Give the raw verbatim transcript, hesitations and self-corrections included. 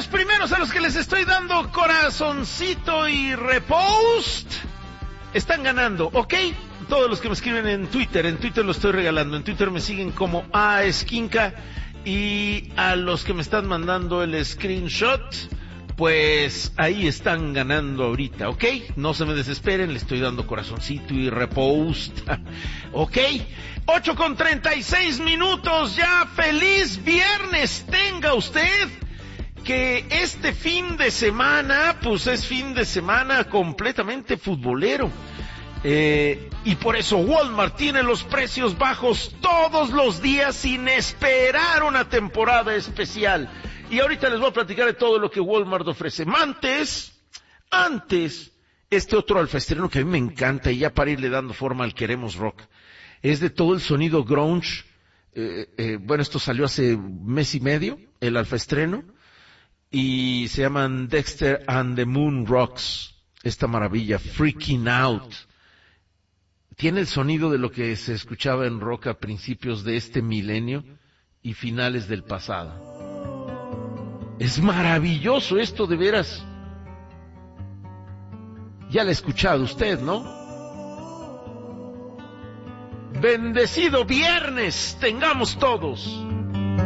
los primeros a los que les estoy dando corazoncito y repost están ganando, ¿ok? Todos los que me escriben en Twitter, en Twitter lo estoy regalando, en Twitter me siguen como A Esquinca, y a los que me están mandando el screenshot, pues ahí están ganando ahorita, ¿ok? No se me desesperen, le estoy dando corazoncito y repost, ¿ok? ocho con treinta y seis minutos ya, feliz viernes tenga usted, que este fin de semana, pues es fin de semana completamente futbolero. Eh, y por eso Walmart tiene los precios bajos todos los días sin esperar una temporada especial. Y ahorita les voy a platicar de todo lo que Walmart ofrece. Antes, antes, este otro alfaestreno que a mí me encanta, y ya para irle dando forma al Queremos Rock, es de todo el sonido grunge. Eh, eh, bueno, esto salió hace mes y medio, el alfaestreno, y se llaman Dexter and the Moon Rocks. Esta maravilla, Freaking Out. Tiene el sonido de lo que se escuchaba en rock a principios de este milenio y finales del pasado. Es maravilloso esto, de veras. Ya lo ha escuchado usted, ¿no? Bendecido viernes tengamos todos.